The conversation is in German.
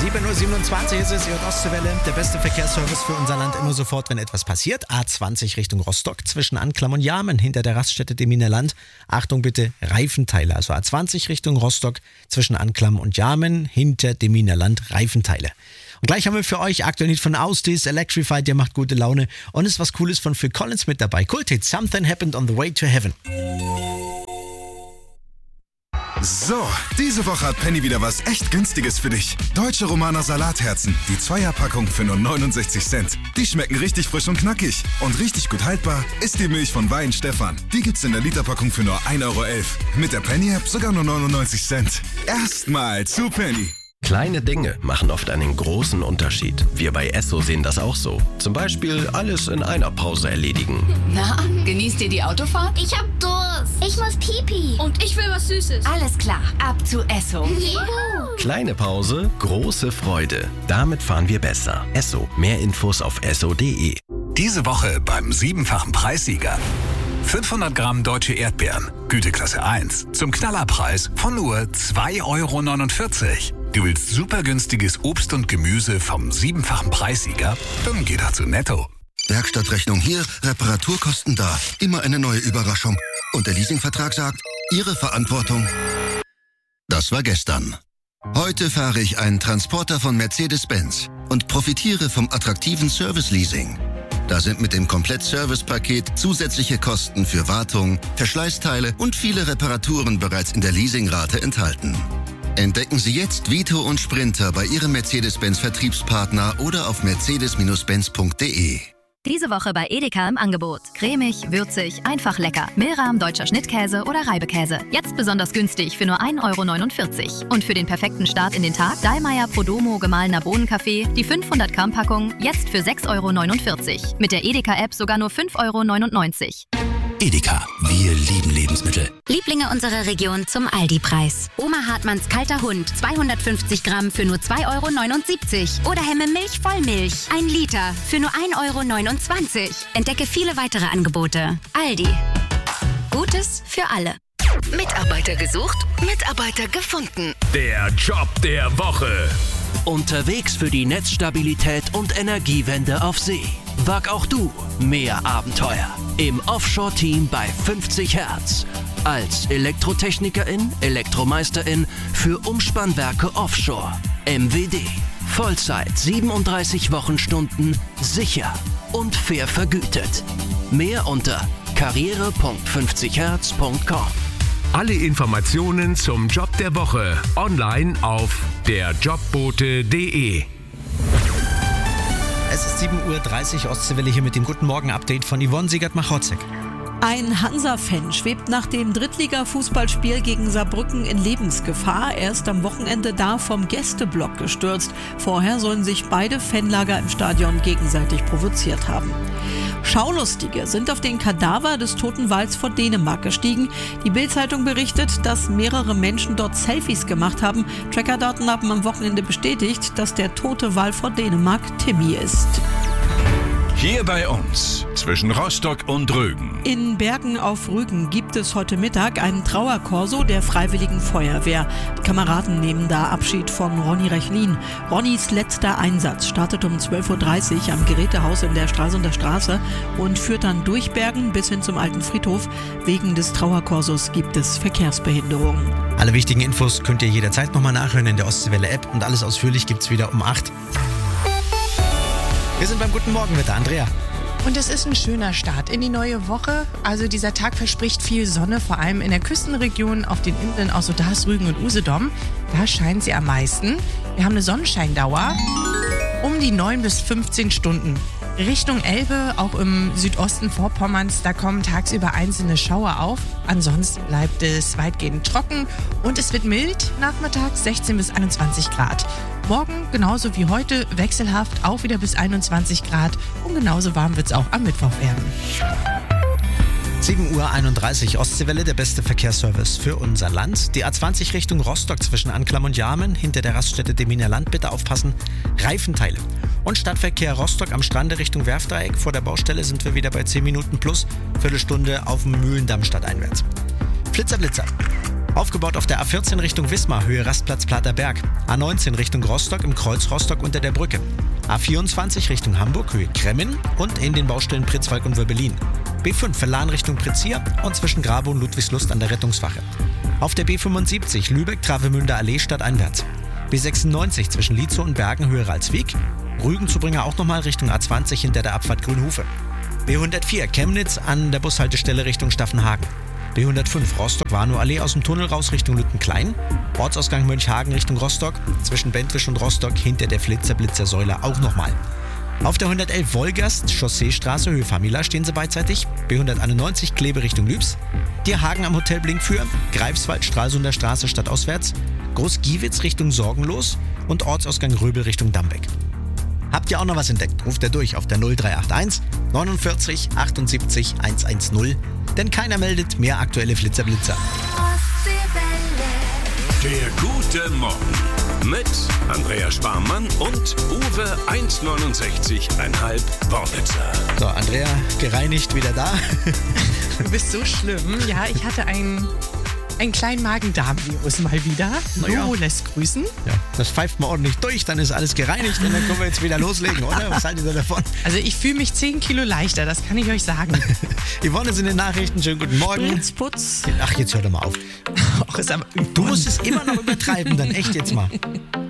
7.27 Uhr ist es, ihr Ostseewelle, der beste Verkehrsservice für unser Land immer sofort, wenn etwas passiert. A20 Richtung Rostock zwischen Anklam und Jarmen hinter der Raststätte Deminer Land. Achtung bitte, Reifenteile. Also A20 Richtung Rostock zwischen Anklam und Jarmen hinter Deminer Land, Reifenteile. Und gleich haben wir für euch aktuell nicht von Austis, Electrified, der macht gute Laune und ist was Cooles von Phil Collins mit dabei. Kulthit, Something Happened on the Way to Heaven. So, diese Woche hat Penny wieder was echt Günstiges für dich. Deutsche Romaner Salatherzen, die Zweierpackung für nur 69 Cent. Die schmecken richtig frisch und knackig. Und richtig gut haltbar ist die Milch von Wein Stefan. Die gibt's in der Literpackung für nur 1,11 Euro. Mit der Penny-App sogar nur 99 Cent. Erstmal zu Penny. Kleine Dinge machen oft einen großen Unterschied. Wir bei Esso sehen das auch so. Zum Beispiel alles in einer Pause erledigen. Na, genießt ihr die Autofahrt? Ich hab Durst. Ich muss Pipi. Und ich will was Süßes. Alles klar, ab zu Esso. Juhu. Kleine Pause, große Freude. Damit fahren wir besser. Esso. Mehr Infos auf esso.de. Diese Woche beim 7-fachen Preissieger. 500 Gramm deutsche Erdbeeren, Güteklasse 1, zum Knallerpreis von nur 2,49 Euro. Du willst super günstiges Obst und Gemüse vom 7-fachen Preissieger? Dann geh doch zu Netto. Werkstattrechnung hier, Reparaturkosten da. Immer eine neue Überraschung. Und der Leasingvertrag sagt, Ihre Verantwortung. Das war gestern. Heute fahre ich einen Transporter von Mercedes-Benz und profitiere vom attraktiven Service-Leasing. Da sind mit dem Komplett-Service-Paket zusätzliche Kosten für Wartung, Verschleißteile und viele Reparaturen bereits in der Leasingrate enthalten. Entdecken Sie jetzt Vito und Sprinter bei Ihrem Mercedes-Benz-Vertriebspartner oder auf mercedes-benz.de. Diese Woche bei Edeka im Angebot. Cremig, würzig, einfach lecker. Milram, deutscher Schnittkäse oder Reibekäse. Jetzt besonders günstig für nur 1,49 Euro. Und für den perfekten Start in den Tag, Dallmayr Prodomo gemahlener Bohnenkaffee, die 500 Gramm Packung, jetzt für 6,49 Euro. Mit der Edeka-App sogar nur 5,99 Euro. Edeka, wir lieben Lebensmittel. Lieblinge unserer Region zum Aldi-Preis. Oma Hartmanns kalter Hund, 250 Gramm für nur 2,79 Euro. Oder Hemme Milch Vollmilch, 1 Liter für nur 1,29 Euro. Entdecke viele weitere Angebote. Aldi. Gutes für alle. Mitarbeiter gesucht, Mitarbeiter gefunden. Der Job der Woche. Unterwegs für die Netzstabilität und Energiewende auf See. Wag auch du mehr Abenteuer im Offshore-Team bei 50 Hertz. Als Elektrotechnikerin, Elektromeisterin für Umspannwerke Offshore. MWD. Vollzeit 37 Wochenstunden, sicher und fair vergütet. Mehr unter karriere.50hertz.com. Alle Informationen zum Job der Woche online auf derjobbote.de. Es ist 7.30 Uhr, Ostseewelle hier mit dem Guten Morgen-Update von Yvonne Siegert-Machotzek. Ein Hansa-Fan schwebt nach dem Drittliga-Fußballspiel gegen Saarbrücken in Lebensgefahr. Er ist am Wochenende da vom Gästeblock gestürzt. Vorher sollen sich beide Fanlager im Stadion gegenseitig provoziert haben. Schaulustige sind auf den Kadaver des toten Wals vor Dänemark gestiegen. Die Bild-Zeitung berichtet, dass mehrere Menschen dort Selfies gemacht haben. Trackerdaten haben am Wochenende bestätigt, dass der tote Wal vor Dänemark Timmy ist. Hier bei uns, zwischen Rostock und Rügen. In Bergen auf Rügen gibt es heute Mittag einen Trauerkorso der Freiwilligen Feuerwehr. Die Kameraden nehmen da Abschied von Ronny Rechlin. Ronnys letzter Einsatz startet um 12.30 Uhr am Gerätehaus in der Stralsunder Straße und führt dann durch Bergen bis hin zum alten Friedhof. Wegen des Trauerkorsos gibt es Verkehrsbehinderungen. Alle wichtigen Infos könnt ihr jederzeit nochmal nachhören in der Ostseewelle-App und alles ausführlich gibt's wieder um 8. Wir sind beim Guten Morgen mit der Andrea. Und es ist ein schöner Start in die neue Woche. Also dieser Tag verspricht viel Sonne, vor allem in der Küstenregion, auf den Inseln, auch so das Rügen und Usedom. Da scheint sie am meisten. Wir haben eine Sonnenscheindauer um die 9 bis 15 Stunden. Richtung Elbe, auch im Südosten Vorpommerns, da kommen tagsüber einzelne Schauer auf. Ansonsten bleibt es weitgehend trocken und es wird mild, nachmittags 16 bis 21 Grad. Morgen, genauso wie heute, wechselhaft, auch wieder bis 21 Grad und genauso warm wird es auch am Mittwoch werden. 7.31 Uhr, Ostseewelle, der beste Verkehrsservice für unser Land. Die A20 Richtung Rostock zwischen Anklam und Jarmen, hinter der Raststätte Deminer Land, bitte aufpassen, Reifenteile. Und Stadtverkehr Rostock am Strande Richtung Werftdreieck, vor der Baustelle sind wir wieder bei 10 Minuten plus, Viertelstunde auf dem Mühlendamm stadteinwärts. Flitzer, Blitzer. Aufgebaut auf der A14 Richtung Wismar, Höhe Rastplatz Platerberg. A19 Richtung Rostock im Kreuz Rostock unter der Brücke. A24 Richtung Hamburg, Höhe Kremmen und in den Baustellen Pritzwalk und Wöbbelin. B5 Verlan Richtung Prizier und zwischen Grabe und Ludwigslust an der Rettungswache. Auf der B75 Lübeck Travemünder Allee stadteinwärts. B96 zwischen Lietzow und Bergen, Höhe Ralswiek. Rügen-Zubringer auch nochmal Richtung A20 hinter der Abfahrt Grünhufe. B104 Chemnitz an der Bushaltestelle Richtung Staffenhagen. B105 Rostock-Warnow Allee aus dem Tunnel raus Richtung Lüttenklein. Ortsausgang Mönchhagen Richtung Rostock. Zwischen Bentwisch und Rostock hinter der Flitzer-Blitzer-Säule auch nochmal. Auf der 111 Wolgast, Chausseestraße, Höhe Famila stehen sie beidseitig. B191 Kleve Richtung Lübs. Dierhagen am Hotel Blinkfür. Greifswald, Stralsunder Straße stadtauswärts. Groß-Giewitz Richtung Sorgenlos. Und Ortsausgang Röbel Richtung Dambeck. Habt ihr auch noch was entdeckt? Ruft ihr durch auf der 0381 49 78 110. Denn keiner meldet mehr aktuelle Flitzer-Blitzer. Der gute Morgen mit Andrea Sparmann und Uwe 1,69,5 Wornitzer. So, Andrea, gereinigt, wieder da. Du bist so schlimm. Ja, ich hatte einen kleinen Magen-Darm-Virus mal wieder. Lobo lässt grüßen. Ja, das pfeift mal ordentlich durch, dann ist alles gereinigt und dann können wir jetzt wieder loslegen, oder? Was haltet ihr davon? Also ich fühle mich 10 Kilo leichter, das kann ich euch sagen. Yvonne ist in den Nachrichten. Schönen guten Morgen. Putz. Ach, jetzt hör doch mal auf. Ach, ist aber du musst es immer noch übertreiben, dann echt jetzt mal.